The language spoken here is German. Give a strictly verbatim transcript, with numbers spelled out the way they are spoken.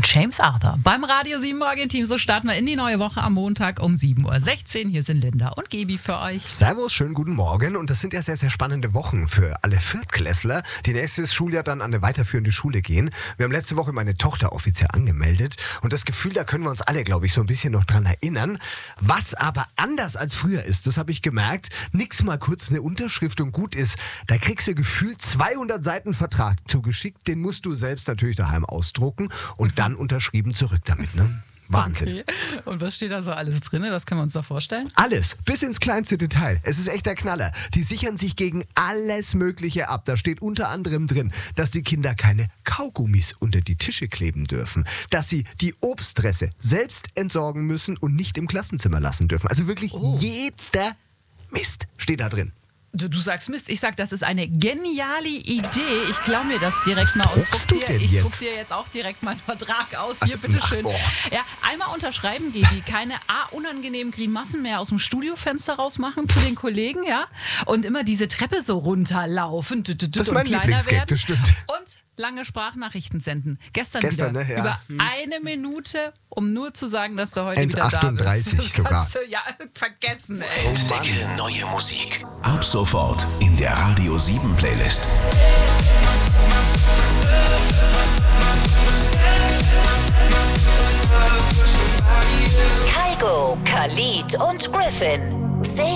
James Arthur beim Radio sieben Morgen-Team. So starten wir in die neue Woche am Montag um sieben Uhr sechzehn. Hier sind Linda und Gebi für euch. Servus, schönen guten Morgen. Und das sind ja sehr, sehr spannende Wochen für alle Viertklässler, die nächstes Schuljahr dann an eine weiterführende Schule gehen. Wir haben letzte Woche meine Tochter offiziell angemeldet. Und das Gefühl, da können wir uns alle, glaube ich, so ein bisschen noch dran erinnern. Was aber anders als früher ist, das habe ich gemerkt. Nix mal kurz eine Unterschrift und gut ist. Da kriegst du gefühlt zweihundert Seiten Vertrag zugeschickt. Den musst du selbst natürlich daheim ausdrucken und dann unterschrieben zurück damit, ne? Wahnsinn. Okay. Und was steht da so alles drin? Was können wir uns da vorstellen? Alles, bis ins kleinste Detail. Es ist echt der Knaller. Die sichern sich gegen alles Mögliche ab. Da steht unter anderem drin, dass die Kinder keine Kaugummis unter die Tische kleben dürfen, dass sie die Obstreste selbst entsorgen müssen und nicht im Klassenzimmer lassen dürfen. Also wirklich oh. jeder Mist steht da drin. Du, du sagst Mist, ich sag, das ist eine geniale Idee. Ich klaue mir das direkt Was mal und druckst druck du dir, denn ich jetzt? druck dir jetzt auch direkt meinen Vertrag aus. Also, Hier, bitteschön. ach, oh. Ja, einmal unterschreiben, Gebi. Keine A, unangenehmen Grimassen mehr aus dem Studiofenster rausmachen zu den Kollegen, ja? Und immer diese Treppe so runterlaufen. Das ist mein Lieblingsgag, das stimmt. Und lange Sprachnachrichten senden. Gestern, Gestern, wieder. ne? Ja. Über Hm. eine Minute, um nur zu sagen, dass du heute wieder da achtunddreißig bist. Das sogar. kannst du ja vergessen, ey. Entdecke neue Musik. Ab sofort in der Radio sieben Playlist. Kygo, Khalid und Griffin. Save